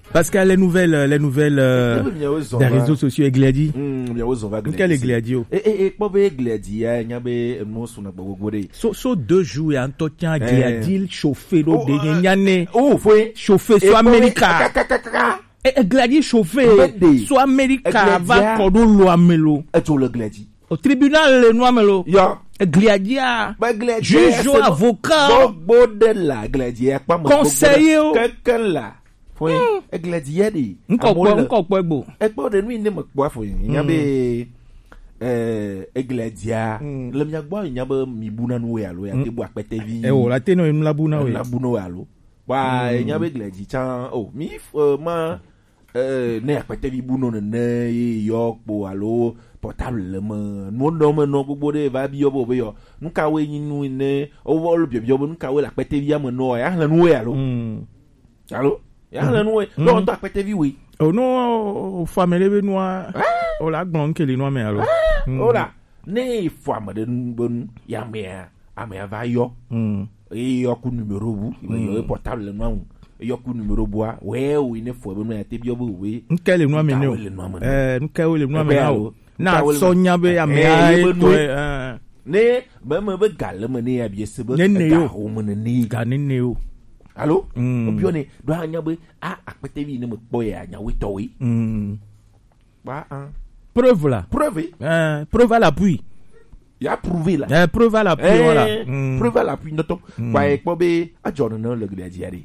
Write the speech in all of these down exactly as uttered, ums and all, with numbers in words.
Parce que les nouvelles, les nouvelles euh, des réseaux sociaux Egladi. Quel Egladi? Eh eh eh, pas Egladi, hein, y a be nous sur na bogore. So so deux jours et entretien Egladi chauffé l'eau de Nyane. Oh, foi chauffé soit America. Egladi chauffé soit America va kodo lo amelo. Et tout le Egladi. Au tribunal le noamelo. Ya. Egladi. Ba juge avocat. Bodela Egladi, pas conseiller. Quelqu'un là. Foi Egladi yedi. Nkokpo nkokpo egbo. Egbo de nuit ne me kwa foi. Y a be eh Egladi a. Le mia gbo y a be mi buna no ya lo ya te bo apete vi. Eh o la te no im la buna we. La buna ya lo. Wa y a be Egladi chan oh mi ma eh ne apete vi buno ne yo po alo portable le me no no me no gbogbo de va bi yo bo yo. Nka we yin nu ne o wo lo bi bi yo nka we la apete vi am no ya la no ya lo. Allo? Ya la nou e, lo on ta pete vi oui. Oh non, famele be noa. O la glon ke li noa me alo. O la, ne fwa de bon ya me a me va yo. E yo ku numero bu, yo portable noa. Yo ku numero boa, we o ne fwa be no ya te bi obo we. Nke le noa me no. Eh, nke le noa me na. Na sonya be ya me ai to eh. Ne, ba me be gal me ne ya bi se be. Ne ne yo. O me ne ga ne ne yo. Allô? Mm. Obione, do anya be a akpete vi ne me boy anya we to we. Mm. Ba an. Preuve là. Preuve. Euh, preuve à l'appui. Il a prouvé là. Euh, preuve à l'appui eh, voilà. Mm. Preuve à l'appui noto. Ba e po be a John no le Egladi ari.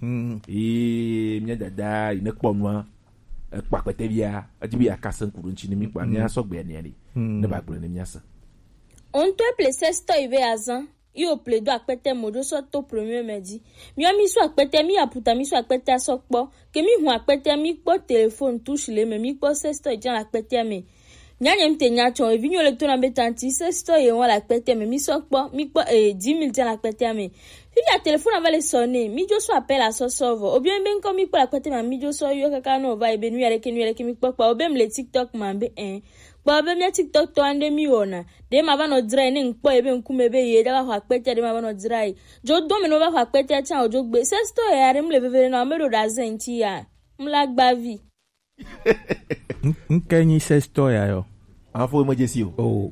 E mi dada ine kpo nwa. E pa akpete vi a, a dibi akasan kurunchi ni mi kwa ni asogbe ni ari. Ne ba gboro ni mi asa. On te place sto ive azan. Yo pledo akpete mojo so to premier medi. Mi ami so akpete mi aputa mi so akpete asokpo. Ke mi hu akpete mi po téléphone touche le me mi po sesto e jan akpete me. Nyanya mte nyacho e vinyo le to na betanti sesto e won akpete me mi sokpo mi po e dix mille jan akpete me. Fi ya téléphone va le sonner, mi jo so appel à so solve. O bien ben comme mi po akpete ma mi jo so yo kaka no va e be nu yare ke nu yare ke mi po pa o bem le TikTok mambe en. Ba be mi TikTok to ande mi ona de ma ba no dry ni npo ebe nkume be ye da ba akpete de ma ba no dry jo do me no ba akpete chan ojo gbe sesto e are mle veve no amero da zenti ya mla gbavi nkenyi sesto ya yo afo emergency o oh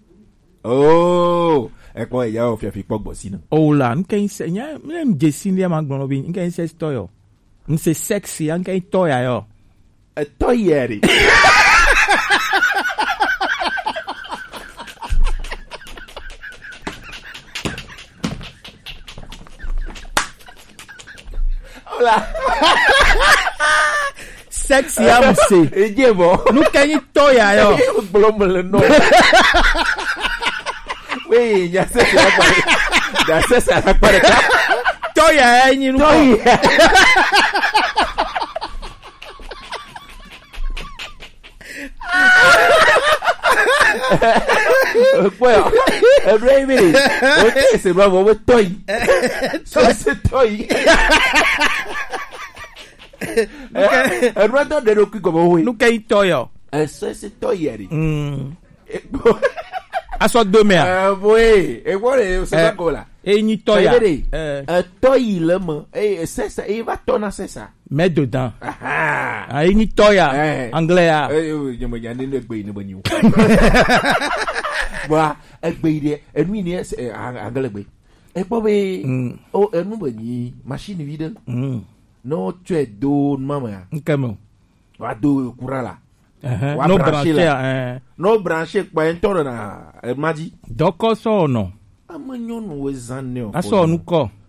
oh e ko ya o fi fi pogbo si na oh la nkenyi se nya mle jesi ndi ma gbon obi nkenyi sesto yo nse sexy nkenyi to ya yo e to yeri Sexy amse. Eje bo. Nu kenyi to ya yo. Blomble no. We ya se se pa. Da se se pa pa. To ya enyi nu. To ya. Well, baby. Okay, se ba bo toy. So se toy. Eh, eh, rato de lo que como hoy. Nu kenyi to yo. Eso se toy yeri. Mm. Aso do me. Eh, boy. E wore se ba gola. Enyi to ya. Eh, toy le mo. Eh, c'est ça, il va tourner c'est ça. Mets dedans. Ah. Ah, enyi to ya. Anglais ya. Eh, je me yande ne gbe ni bani. Wa, e gbe ide, e nu ni anglais gbe. E po be o e nu bani machine vide. Mm. No tu es do mama. Nkemo. Wa do kurala. Eh. No branché eh. No branché pa entoro na e maji. Doko so no. Amanyo no wezane o. Aso nu ko.